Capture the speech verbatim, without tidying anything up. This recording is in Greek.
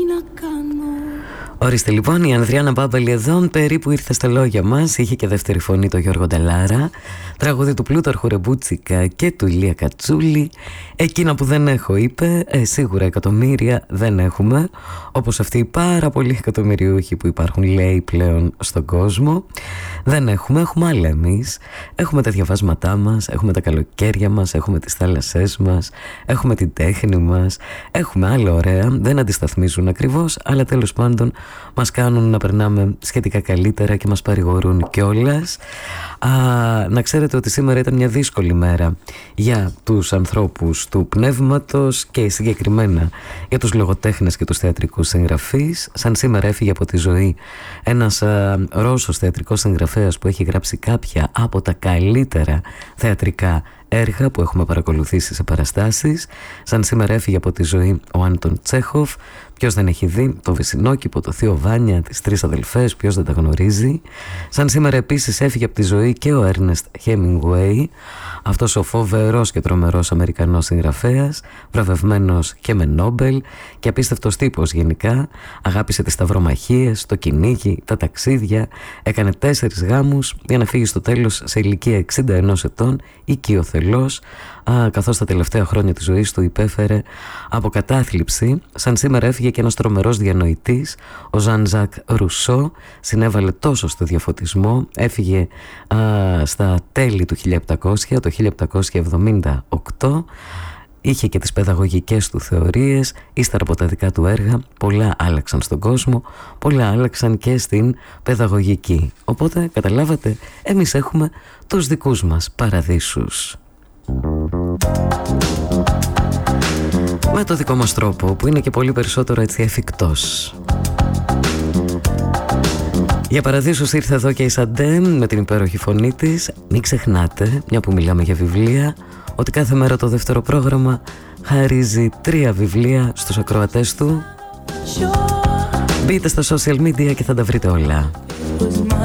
να κάνω. Ορίστε λοιπόν, η Ανδριάννα Μπάμπαλη εδώ περίπου ήρθε στα λόγια μας. Είχε και δεύτερη φωνή το Γιώργο Νταλάρα. Τραγούδι του Πλούταρχου Ρεμπούτσικα και του Ηλία Κατσούλη. Εκείνα που δεν έχω, είπε, ε, σίγουρα εκατομμύρια δεν έχουμε. Όπως αυτοί οι πάρα πολλοί εκατομμυριούχοι που υπάρχουν, λέει, πλέον στον κόσμο. Δεν έχουμε, έχουμε άλλα εμείς. Έχουμε τα διαβάσματά μας, έχουμε τα καλοκαίρια μας, έχουμε τις θάλασσές μας, έχουμε την τέχνη μας, έχουμε άλλα ωραία. Δεν αντισταθμίζουν ακριβώς, αλλά τέλος πάντων μας κάνουν να περνάμε σχετικά καλύτερα και μας παρηγορούν κιόλας. Α, να ξέρετε ότι σήμερα ήταν μια δύσκολη μέρα για τους ανθρώπους του πνεύματος και συγκεκριμένα για τους λογοτέχνες και τους θεατρικούς συγγραφείς. Σαν σήμερα έφυγε από τη ζωή ένας α, Ρώσος θεατρικός συγγραφέας που έχει γράψει κάποια από τα καλύτερα θεατρικά έργα που έχουμε παρακολουθήσει σε παραστάσεις. Σαν σήμερα έφυγε από τη ζωή ο Άντων Τσέχοφ. Ποιος δεν έχει δει το Βυσσινόκηπο, το Θείο Βάνια, τις τρεις αδελφές, ποιος δεν τα γνωρίζει. Σαν σήμερα επίσης έφυγε από τη ζωή και ο Έρνεστ Χέμινγκουέι, αυτός ο φοβερός και τρομερός Αμερικανός συγγραφέας, βραβευμένος και με Νόμπελ και απίστευτος τύπος γενικά. Αγάπησε τις σταυρομαχίες, το κυνήγι, τα ταξίδια, έκανε τέσσερις γάμους για να φύγει στο τέλος σε ηλικία εξήντα ενός ετών, οικειοθελώς, καθώς τα τελευταία χρόνια της ζωής του υπέφερε από κατάθλιψη. Σαν σήμερα έφυγε και ένας τρομερός διανοητής, ο Ζαν Ζακ Ρουσό, συνέβαλε τόσο στο διαφωτισμό, έφυγε α, στα τέλη του χίλια επτακόσια, το χίλια επτακόσια εβδομήντα οκτώ. Είχε και τις παιδαγωγικές του θεωρίες, ύστερα από τα δικά του έργα, πολλά άλλαξαν στον κόσμο, πολλά άλλαξαν και στην παιδαγωγική. Οπότε, καταλάβατε, εμείς έχουμε τους δικούς μας παραδείσους. Με το δικό μας τρόπο, που είναι και πολύ περισσότερο έτσι εφικτός. Για παραδείσους ήρθε εδώ και η Σαντέ με την υπέροχη φωνή της. Μην ξεχνάτε, μια που μιλάμε για βιβλία, ότι κάθε μέρα το δεύτερο πρόγραμμα χαρίζει τρία βιβλία στους ακροατές του. Μπείτε στα social media και θα τα βρείτε όλα.